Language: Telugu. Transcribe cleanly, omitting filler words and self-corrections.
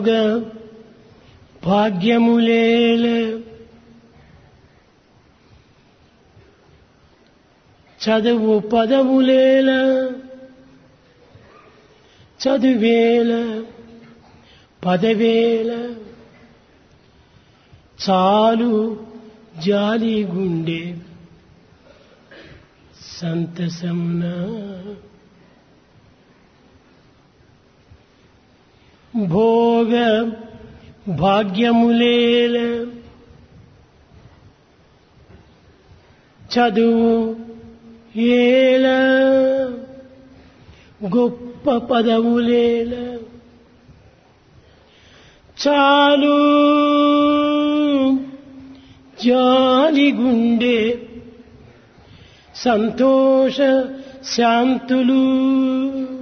భాగ్యములేల చదువు పదములేల చదువేల పదవేల చాలు జాలి గుండె సంతసమున భోగ భాగ్యములేల చదువు ఏల గొప్ప పదవులేల చాలు జాలి గుండె సంతోష శాంతులు